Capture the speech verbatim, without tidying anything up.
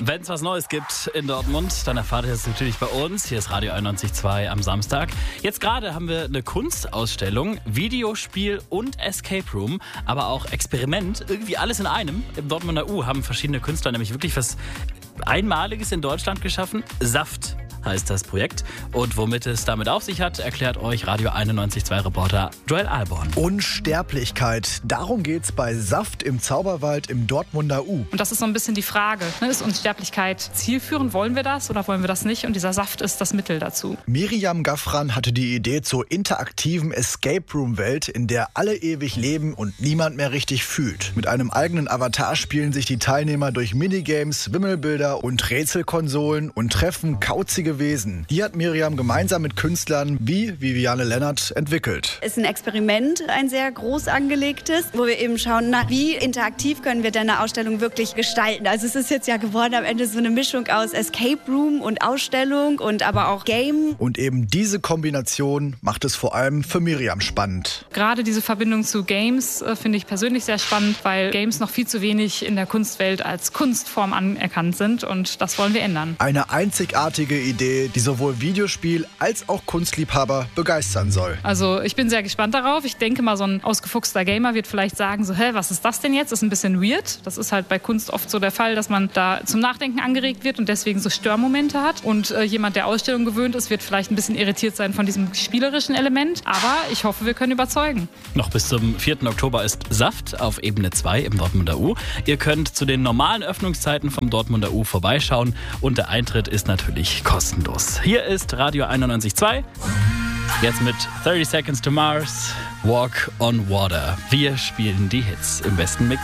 Wenn es was Neues gibt in Dortmund, dann erfahrt ihr es natürlich bei uns. Hier ist Radio einundneunzig Komma zwei am Samstag. Jetzt gerade haben wir eine Kunstausstellung, Videospiel und Escape Room, aber auch Experiment. Irgendwie alles in einem. Im Dortmunder U haben verschiedene Künstler nämlich wirklich was Einmaliges in Deutschland geschaffen. Saft heißt das Projekt. Und womit es damit auf sich hat, erklärt euch Radio einundneunzig Komma zwei Reporter Joel Alborn. Unsterblichkeit. Darum geht's bei Saft im Zauberwald im Dortmunder U. Und das ist so ein bisschen die Frage. Ne? Ist Unsterblichkeit zielführend? Wollen wir das oder wollen wir das nicht? Und dieser Saft ist das Mittel dazu. Miriam Gaffran hatte die Idee zur interaktiven Escape-Room-Welt, in der alle ewig leben und niemand mehr richtig fühlt. Mit einem eigenen Avatar spielen sich die Teilnehmer durch Minigames, Wimmelbilder und Rätselkonsolen und treffen kauzige Wesen. Die hat Miriam gemeinsam mit Künstlern wie Viviane Lennart entwickelt. Es ist ein Experiment, ein sehr groß angelegtes, wo wir eben schauen, na, wie interaktiv können wir denn eine Ausstellung wirklich gestalten. Also es ist jetzt ja geworden am Ende so eine Mischung aus Escape Room und Ausstellung und aber auch Game. Und eben diese Kombination macht es vor allem für Miriam spannend. Gerade diese Verbindung zu Games äh, finde ich persönlich sehr spannend, weil Games noch viel zu wenig in der Kunstwelt als Kunstform anerkannt sind und das wollen wir ändern. Eine einzigartige Idee, die sowohl Videospiel- als auch Kunstliebhaber begeistern soll. Also ich bin sehr gespannt darauf. Ich denke mal, so ein ausgefuchster Gamer wird vielleicht sagen, so, hä, was ist das denn jetzt? Das ist ein bisschen weird. Das ist halt bei Kunst oft so der Fall, dass man da zum Nachdenken angeregt wird und deswegen so Störmomente hat. Und äh, jemand, der Ausstellung gewöhnt ist, wird vielleicht ein bisschen irritiert sein von diesem spielerischen Element. Aber ich hoffe, wir können überzeugen. Noch bis zum vierten Oktober ist Saft auf Ebene zwei im Dortmunder U. Ihr könnt zu den normalen Öffnungszeiten vom Dortmunder U vorbeischauen und der Eintritt ist natürlich kostenlos. Hier ist Radio einundneunzig Komma zwei. Jetzt mit thirty Seconds to Mars, Walk on Water. Wir spielen die Hits im besten Mix.